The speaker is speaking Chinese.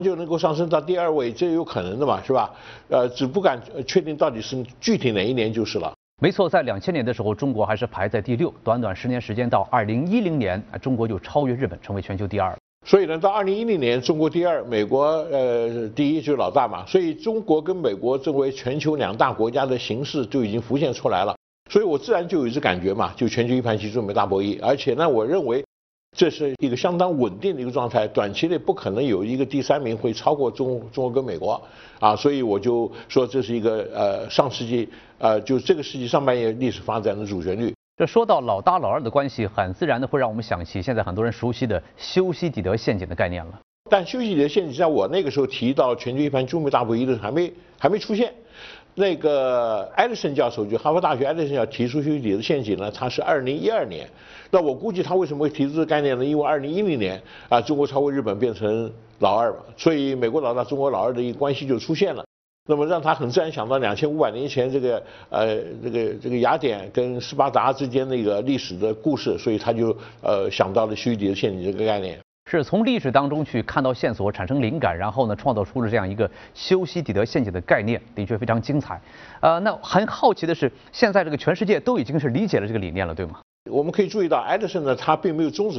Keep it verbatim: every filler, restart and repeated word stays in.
就能够上升到第二位，这有可能的嘛，是吧？呃，只不敢确定到底是具体哪一年就是了。 没错，在两千年的时候，中国还是排在第六，短短十年时间到二零一零年，中国就超越日本，成为全球第二。 所以呢，到二零一零年，中国第二，美国呃第一就是老大嘛。所以中国跟美国作为全球两大国家的形势就已经浮现出来了。所以我自然就有一种感觉嘛，就全球一盘棋，中美大博弈。而且呢，我认为这是一个相当稳定的一个状态，短期内不可能有一个第三名会超过中中国跟美国啊。所以我就说这是一个呃上世纪呃就这个世纪上半叶历史发展的主旋律。 这说到老大老二的关系，很自然的会让我们想起现在很多人熟悉的修昔底德陷阱的概念了。 但修昔底德陷阱在我那个时候提到全球一盘中美大博弈的时候还没还没出现。那个艾利森教授，就哈佛大学艾利森教授提出修昔底德陷阱呢，他是二零一二年。那我估计他为什么会提出这个概念呢？因为二零一零年啊，中国超过日本变成老二嘛，所以美国老大中国老二的一个关系就出现了。那么让他很自然想到两千五百年前这个呃这个这个雅典跟斯巴达之间那个历史的故事，所以他就呃想到了修昔底德陷阱这个概念。 是从历史当中去看到线索，产生灵感，然后呢创造出了这样一个修昔底德陷阱的概念，的确非常精彩。呃，那很好奇的是，现在这个全世界都已经是理解了这个理念了，对吗？ 我们可以注意到，艾德森呢，他并没有终止